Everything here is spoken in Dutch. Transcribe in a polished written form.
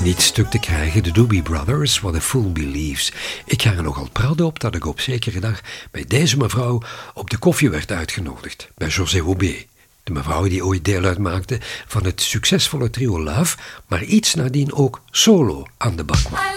Niet stuk te krijgen, de Doobie Brothers, What a Fool Believes. Ik ga er nogal pradden op dat ik op zekere dag bij deze mevrouw op de koffie werd uitgenodigd, bij José Houbé. De mevrouw die ooit deel uitmaakte van het succesvolle trio Love, maar iets nadien ook solo aan de bak kwam.